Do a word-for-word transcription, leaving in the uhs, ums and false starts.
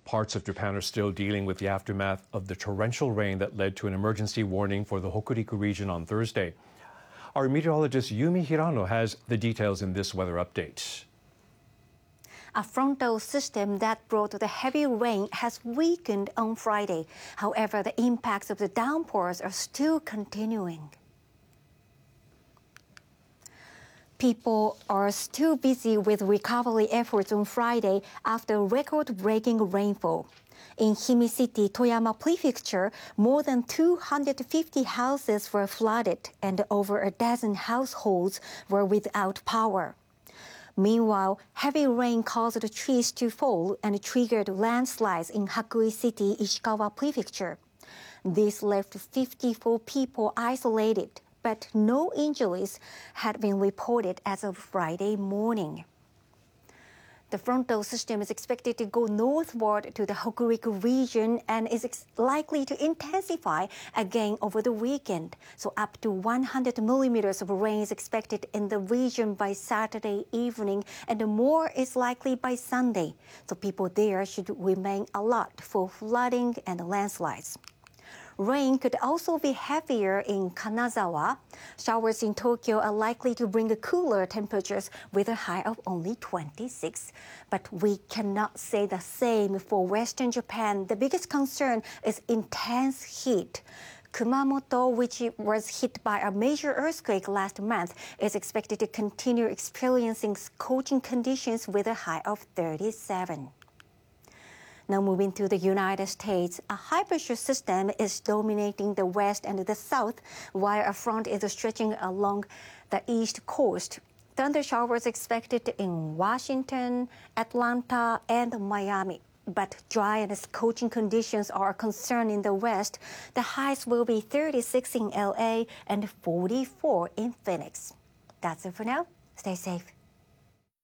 Parts of Japan are still dealing with the aftermath of the torrential rain that led to an emergency warning for the Hokuriku region on Thursday. Our meteorologist Yumi Hirano has the details in this weather update. A frontal system that brought the heavy rain has weakened on Friday. However, the impacts of the downpours are still continuing. People are still busy with recovery efforts on Friday after record-breaking rainfall. In Himi City, Toyama Prefecture, more than two hundred fifty houses were flooded and over a dozen households were without power. Meanwhile, heavy rain caused trees to fall and triggered landslides in Hakui City, Ishikawa Prefecture. This left fifty-four people isolated, but no injuries had been reported as of Friday morning. The frontal system is expected to go northward to the Hokuriku region and is likely to intensify again over the weekend. So up to one hundred millimeters of rain is expected in the region by Saturday evening, and more is likely by Sunday. So people there should remain alert for flooding and landslides. Rain could also be heavier in Kanazawa. Showers in Tokyo are likely to bring cooler temperatures with a high of only twenty-six. But we cannot say the same for Western Japan. The biggest concern is intense heat. Kumamoto, which was hit by a major earthquake last month, is expected to continue experiencing scorching conditions with a high of thirty-seven. Now moving to the United States, a high-pressure system is dominating the west and the south, while a front is stretching along the east coast. Thunder showers expected in Washington, Atlanta, and Miami. But dry and scorching conditions are a concern in the west. The highs will be thirty-six in L A and forty-four in Phoenix. That's it for now. Stay safe.